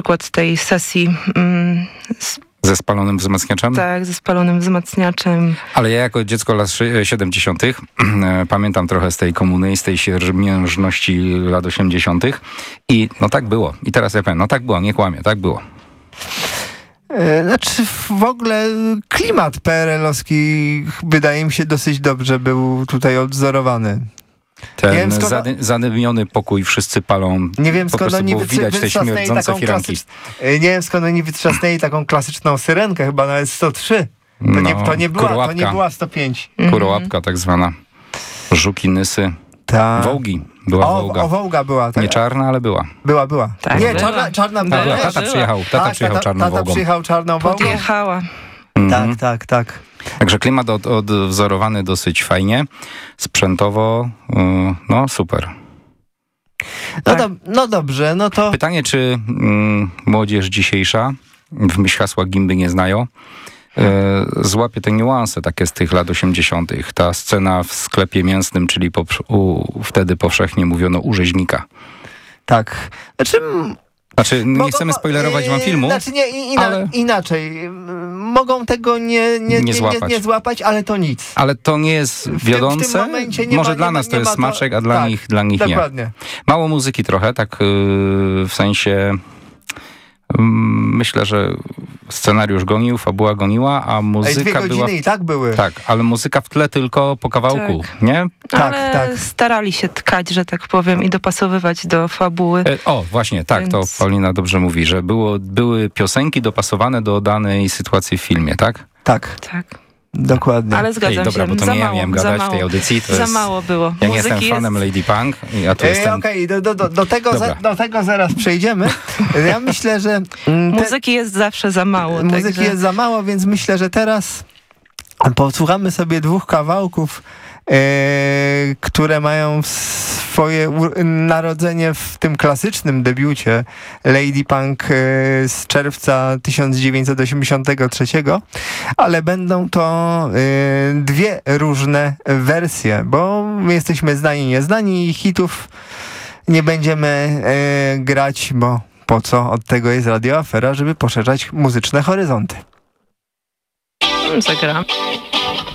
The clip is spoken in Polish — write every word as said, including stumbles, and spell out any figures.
przykład tej sesji mm, z, Ze spalonym wzmacniaczem? tak, ze spalonym wzmacniaczem. Ale ja jako dziecko lat siedemdziesiątych pamiętam trochę z tej komuny i z tej siermiężności lat osiemdziesiątych i no tak było. I teraz ja powiem, no tak było, nie kłamię, tak było. Znaczy w ogóle klimat P R L-owski wydaje mi się dosyć dobrze był tutaj odwzorowany. Ten wiem, skąd... zady, zadymiony pokój, wszyscy palą. Nie wiem po skąd oni było widać te śmierdzące firanki. Klasycz... Nie wiem skąd oni wytrzasnęli taką klasyczną syrenkę, chyba nawet sto trzy. To, no, nie, to, nie, była, to nie była sto pięć. Kurołapka tak zwana. Żuki, nysy. Ta. Wołgi. Była o, wołga. O, wołga była. Tak. Nie czarna, ale była. Była, była. Tak, nie, była. czarna, czarna była. była. Tata przyjechał, tata tak, przyjechał tata, czarną tata wołgą. przyjechał czarną wołgą. Podjechała. Mhm. Tak, tak, tak. Także klimat od, odwzorowany dosyć fajnie. Sprzętowo, yy, no super. No, Tak. do, no dobrze, no to... Pytanie, czy mm, młodzież dzisiejsza, w myśl hasła gimby nie znają, e, złapie te niuanse takie z tych lat osiemdziesiątych. Ta scena w sklepie mięsnym, czyli po, u, wtedy powszechnie mówiono u rzeźnika. Tak. Znaczy... Znaczy, nie mogą, chcemy spoilerować wam filmu, Znaczy nie, ina, ale... inaczej. Mogą tego nie, nie, Nie nie, złapać. nie, nie złapać, ale to nic. ale to nie jest W tym- w wiodące. tym momencie nie Może ma- dla nie ma- nas to nie jest ma to- smaczek, a dla tak, nich, dla nich nie. Dokładnie. Mało muzyki trochę, tak yy, w sensie mm, myślę, że scenariusz gonił, fabuła goniła, a Ej, muzyka dwie godziny była... i tak były. Tak, ale muzyka w tle tylko po kawałku, Tak. nie? Tak, Ale tak. starali się tkać, że tak powiem, i dopasowywać do fabuły. E, o, właśnie, tak, to Więc- Paulina dobrze mówi, że było, były piosenki dopasowane do danej sytuacji w filmie, tak? Tak, Tak. dokładnie. Ale zgadzam Ej, dobra, się, bo to za nie ja mało, miałem za gadać mało. w tej audycji. To Za jest, mało było. ja nie Muzyki jestem fanem jest... Lady Punk, ja tu Ej, jestem... Okej, do, do, do, do, tego za, Dobra. do tego zaraz przejdziemy. Ja myślę, że mm, te, Muzyki jest zawsze za mało. muzyki także... jest za mało, więc myślę, że teraz posłuchamy sobie dwóch kawałków, e, które mają swoje u- narodzenie w tym klasycznym debiucie Lady Punk e, z czerwca tysiąc dziewięćset osiemdziesiątego trzeciego, ale będą to e, dwie różne wersje, bo my jesteśmy znani, nieznani i hitów nie będziemy e, grać, bo po co? Od tego jest Radio Afera, żeby poszerzać muzyczne horyzonty. Zagram.